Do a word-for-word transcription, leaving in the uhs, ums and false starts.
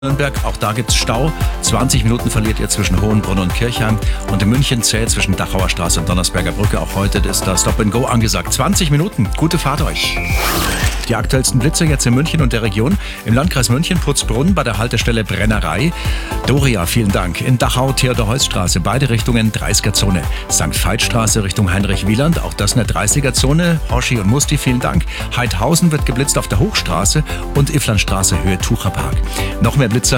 Nürnberg, auch da gibt's Stau. zwanzig Minuten verliert ihr zwischen Hohenbrunn und Kirchheim. Und in München zäh zwischen Dachauer Straße und Donnersberger Brücke. Auch heute ist da Stop and Go angesagt. zwanzig Minuten, gute Fahrt euch. Die aktuellsten Blitze jetzt in München und der Region. Im Landkreis München, Putzbrunn bei der Haltestelle Brennerei. Doria, vielen Dank. In Dachau, Theodor-Heuss-Straße, beide Richtungen dreißiger-Zone. Sankt Veit-Straße Richtung Heinrich-Wieland, auch das eine dreißiger-Zone. Horschi und Musti, vielen Dank. Heidhausen wird geblitzt auf der Hochstraße und Ifflandstraße Höhe Tucherpark. Noch mehr Blitzer